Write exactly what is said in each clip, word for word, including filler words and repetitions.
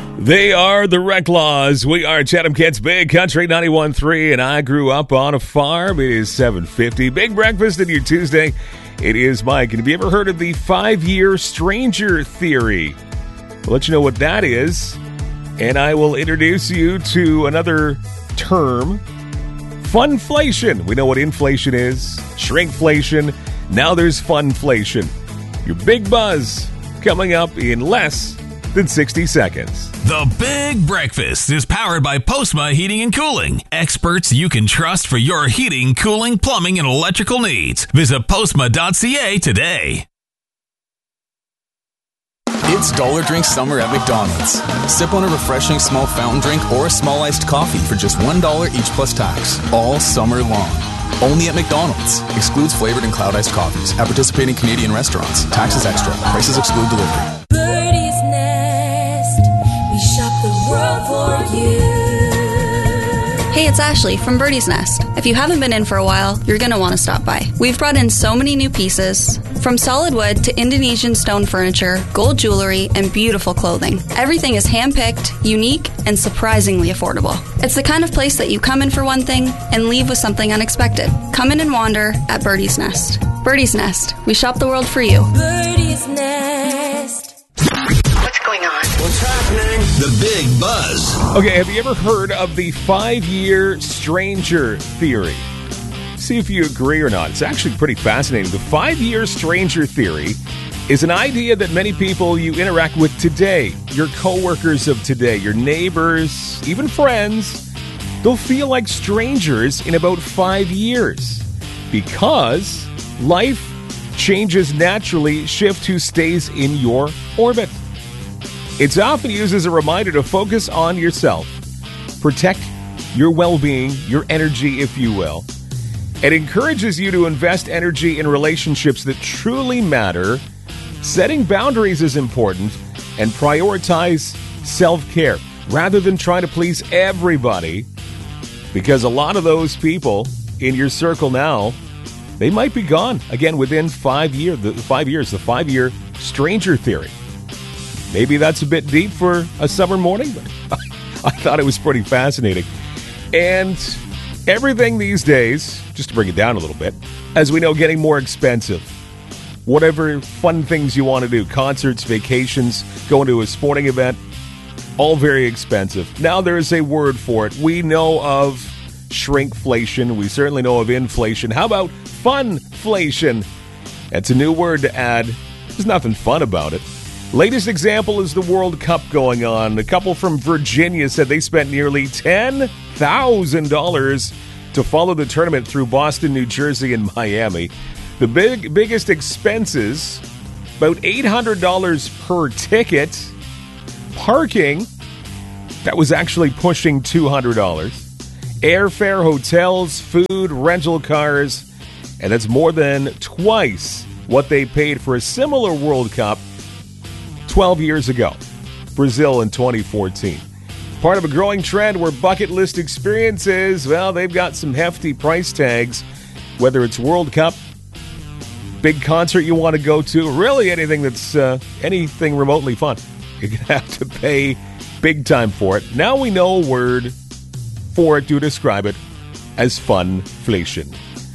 They are the Reclaws. We are Chatham Kent's Big Country ninety-one point three, and I grew up on a farm. It is seven fifty. Big breakfast in your Tuesday. It is Mike. And have you ever heard of the five-year stranger theory? I'll let you know what that is, and I will introduce you to another term, funflation. We know what inflation is, shrinkflation. Now there's funflation. Your Big Buzz coming up in less than sixty seconds. The Big Breakfast is powered by Postma Heating and Cooling. Experts you can trust for your heating, cooling, plumbing, and electrical needs. Visit postma dot c a today. It's Dollar Drink Summer at McDonald's. Sip on a refreshing small fountain drink or a small iced coffee for just one dollar each plus tax, all summer long. Only at McDonald's. Excludes flavored and cloud iced coffees. At participating Canadian restaurants. Taxes extra. Prices exclude delivery. Birdie's Nest. We shop the world for you. Hey, it's Ashley from Birdie's Nest. If you haven't been in for a while, you're going to want to stop by. We've brought in so many new pieces, from solid wood to Indonesian stone furniture, gold jewelry, and beautiful clothing. Everything is hand-picked, unique, and surprisingly affordable. It's the kind of place that you come in for one thing and leave with something unexpected. Come in and wander at Birdie's Nest. Birdie's Nest. We shop the world for you. Birdie's Nest. What's going on? What's happening? The Big Buzz. Okay, have you ever heard of the five-year stranger theory? See if you agree or not. It's actually pretty fascinating. The five-year stranger theory is an idea that many people you interact with today, your coworkers of today, your neighbors, even friends, they'll feel like strangers in about five years because life changes naturally, shift who stays in your orbit. It's often used as a reminder to focus on yourself, protect your well-being, your energy, if you will. It encourages you to invest energy in relationships that truly matter. Setting boundaries is important, and prioritize self-care rather than trying to please everybody, because a lot of those people in your circle now, they might be gone again within five years. The five years, the five-year stranger theory. Maybe that's a bit deep for a summer morning, but I thought it was pretty fascinating. And everything these days, just to bring it down a little bit, as we know, getting more expensive. Whatever fun things you want to do, concerts, vacations, going to a sporting event, all very expensive. Now there is a word for it. We know of shrinkflation. We certainly know of inflation. How about funflation? That's a new word to add. There's nothing fun about it. Latest example is the World Cup going on. A couple from Virginia said they spent nearly ten thousand dollars to follow the tournament through Boston, New Jersey, and Miami. The big biggest expenses, about eight hundred dollars per ticket. Parking, that was actually pushing two hundred dollars. Airfare, hotels, food, rental cars, and that's more than twice what they paid for a similar World Cup twelve years ago. Brazil in twenty fourteen. Part of a growing trend where bucket list experiences, well, they've got some hefty price tags, whether it's World Cup, big concert you want to go to, really anything that's uh, anything remotely fun. You're going to have to pay big time for it. Now we know a word for it to describe it as funflation.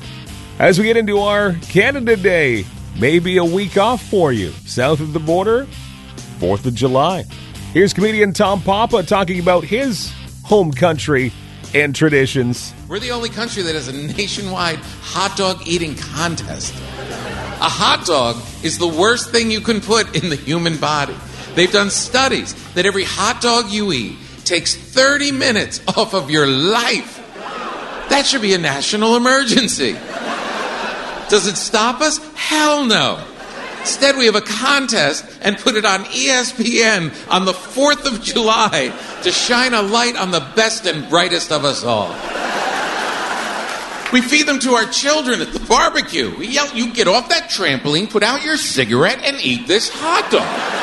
As we get into our Canada Day, maybe a week off for you. South of the border, fourth of July. Here's comedian Tom Papa talking about his home country and traditions. We're the only country that has a nationwide hot dog eating contest. A hot dog is the worst thing you can put in the human body. They've done studies that every hot dog you eat takes thirty minutes off of your life. That should be a national emergency. Does it stop us? Hell no. Instead, we have a contest and put it on E S P N on the fourth of July to shine a light on the best and brightest of us all. We feed them to our children at the barbecue. We yell, you get off that trampoline, put out your cigarette, and eat this hot dog.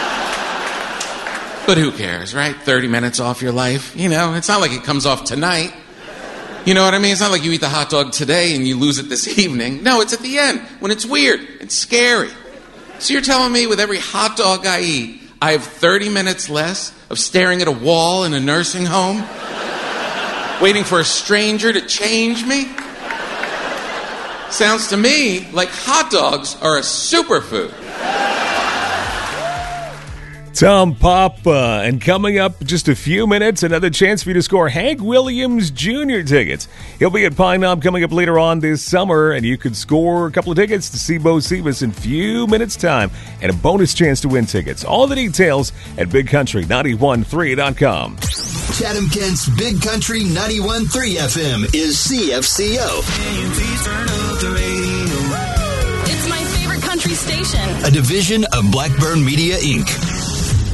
But who cares, right? thirty minutes off your life. You know, it's not like it comes off tonight. You know what I mean? It's not like you eat the hot dog today and you lose it this evening. No, it's at the end when it's weird. It's scary. So you're telling me with every hot dog I eat, I have thirty minutes less of staring at a wall in a nursing home, waiting for a stranger to change me. Sounds to me like hot dogs are a superfood. Tom Papa, and coming up in just a few minutes, another chance for you to score Hank Williams Junior tickets. He'll be at Pine Knob coming up later on this summer, and you could score a couple of tickets to see Bo Sivas in a few minutes' time, and a bonus chance to win tickets. All the details at big country nine one three dot com. Chatham-Kent's Big Country ninety-one point three F M is C F C O. It's my favorite country station. A division of Blackburn Media, Incorporated.